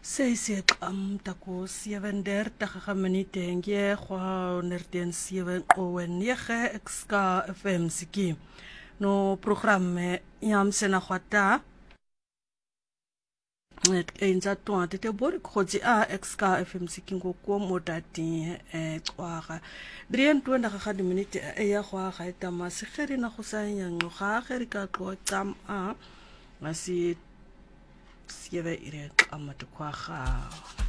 Se tako 37 minute nge gwa nerden 7 owen nege XK FM siki no programme yam sena gwata net enza twa te bor khotsi a XK FM siki ngo ko modati tswaga 23 minute ya gwa ga eta masigeri na go sanya ngoga geri ka tlo tsam a ngasi siebe ire amatukwaga